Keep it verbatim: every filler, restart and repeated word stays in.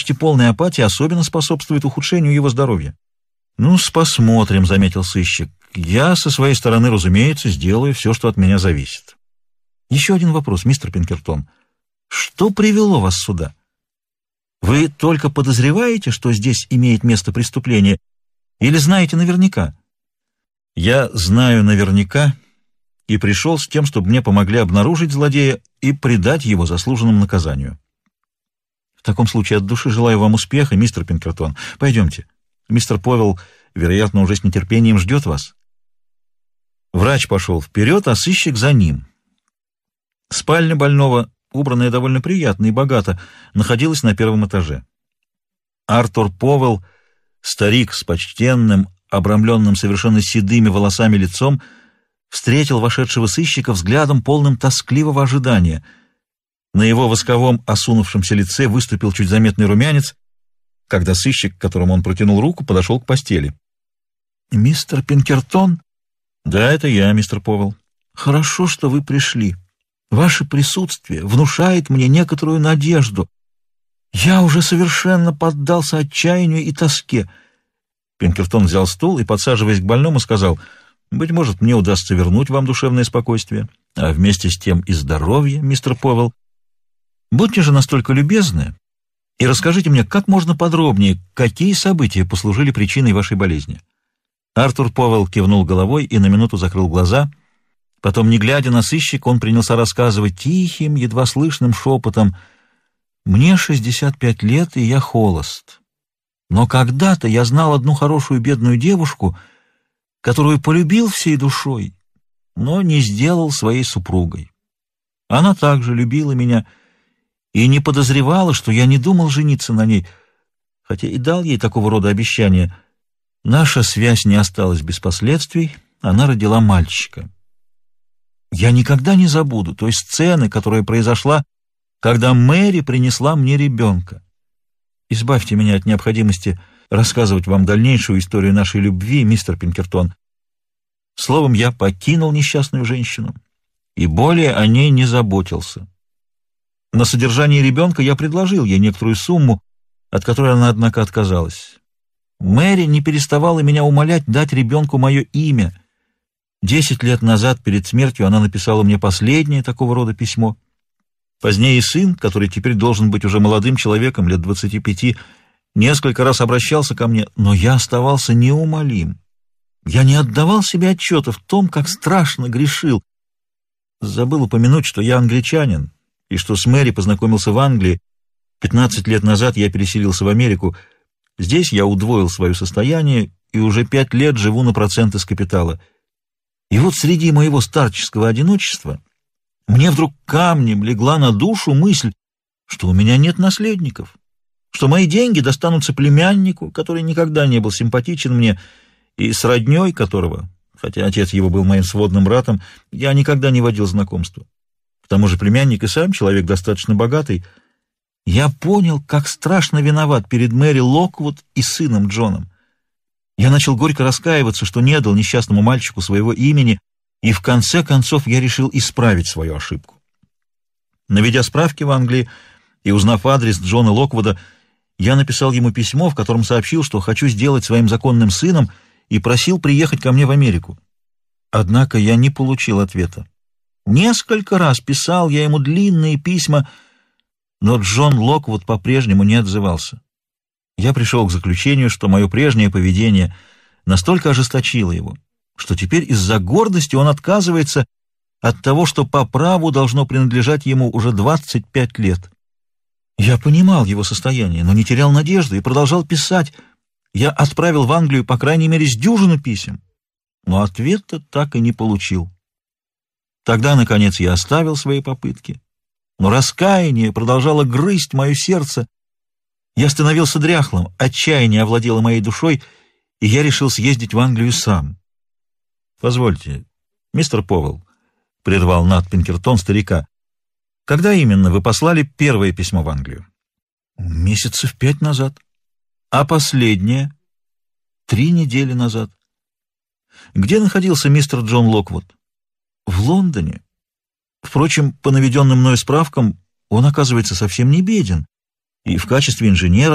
почти полная апатия особенно способствует ухудшению его здоровья. «Ну, посмотрим», — заметил сыщик. «Я со своей стороны, разумеется, сделаю все, что от меня зависит». «Еще один вопрос, мистер Пинкертон. Что привело вас сюда? Вы только подозреваете, что здесь имеет место преступление, или знаете наверняка?» «Я знаю наверняка и пришел с тем, чтобы мне помогли обнаружить злодея и предать его заслуженному наказанию». «В таком случае от души желаю вам успеха, мистер Пинкертон. Пойдемте. Мистер Повелл, вероятно, уже с нетерпением ждет вас». Врач пошел вперед, а сыщик за ним. Спальня больного, убранная довольно приятно и богато, находилась на первом этаже. Артур Повелл, старик с почтенным, обрамленным совершенно седыми волосами лицом, встретил вошедшего сыщика взглядом, полным тоскливого ожидания. На его восковом осунувшемся лице выступил чуть заметный румянец, когда сыщик, которому он протянул руку, подошел к постели. «Мистер Пинкертон?» «Да, это я, мистер Повелл». «Хорошо, что вы пришли. Ваше присутствие внушает мне некоторую надежду. Я уже совершенно поддался отчаянию и тоске». Пинкертон взял стул и, подсаживаясь к больному, сказал: «Быть может, мне удастся вернуть вам душевное спокойствие, а вместе с тем и здоровье, мистер Повелл. Будьте же настолько любезны и расскажите мне как можно подробнее, какие события послужили причиной вашей болезни». Артур Повелл кивнул головой и на минуту закрыл глаза. Потом, не глядя на сыщика, он принялся рассказывать тихим, едва слышным шепотом: «Мне шестьдесят пять лет, и я холост. Но когда-то я знал одну хорошую бедную девушку, которую полюбил всей душой, но не сделал своей супругой. Она также любила меня и не подозревала, что я не думал жениться на ней, хотя и дал ей такого рода обещания. Наша связь не осталась без последствий, она родила мальчика. Я никогда не забуду той сцены, которая произошла, когда Мэри принесла мне ребенка. Избавьте меня от необходимости рассказывать вам дальнейшую историю нашей любви, мистер Пинкертон. Словом, я покинул несчастную женщину и более о ней не заботился. На содержание ребенка я предложил ей некоторую сумму, от которой она, однако, отказалась. Мэри не переставала меня умолять дать ребенку мое имя. Десять лет назад, перед смертью, она написала мне последнее такого рода письмо. Позднее сын, который теперь должен быть уже молодым человеком, лет двадцати пяти, несколько раз обращался ко мне, но я оставался неумолим. Я не отдавал себе отчета в том, как страшно грешил. Забыл упомянуть, что я англичанин, и что с Мэри познакомился в Англии. Пятнадцать лет назад я переселился в Америку. Здесь я удвоил свое состояние и уже пять лет живу на проценты с капитала. И вот среди моего старческого одиночества мне вдруг камнем легла на душу мысль, что у меня нет наследников, что мои деньги достанутся племяннику, который никогда не был симпатичен мне, и с роднёй которого, хотя отец его был моим сводным братом, я никогда не водил знакомства. К тому же племянник и сам человек достаточно богатый. Я понял, как страшно виноват перед Мэри Локвуд и сыном Джоном. Я начал горько раскаиваться, что не дал несчастному мальчику своего имени, и в конце концов я решил исправить свою ошибку. Наведя справки в Англии и узнав адрес Джона Локвуда, я написал ему письмо, в котором сообщил, что хочу сделать своим законным сыном, и просил приехать ко мне в Америку. Однако я не получил ответа. Несколько раз писал я ему длинные письма, но Джон Локвуд по-прежнему не отзывался. Я пришел к заключению, что мое прежнее поведение настолько ожесточило его, что теперь из-за гордости он отказывается от того, что по праву должно принадлежать ему уже двадцать пять лет. Я понимал его состояние, но не терял надежды и продолжал писать. Я отправил в Англию по крайней мере с дюжину писем, но ответа так и не получил. Тогда, наконец, я оставил свои попытки, но раскаяние продолжало грызть мое сердце. Я становился дряхлым, отчаяние овладело моей душой, и я решил съездить в Англию сам. — Позвольте, мистер Повелл, — прервал Нат Пинкертон старика, — когда именно вы послали первое письмо в Англию? — Месяцев пять назад. — А последнее? — Три недели назад. — Где находился мистер Джон Локвуд? — В Лондоне. Впрочем, по наведенным мною справкам, он, оказывается, совсем не беден, и в качестве инженера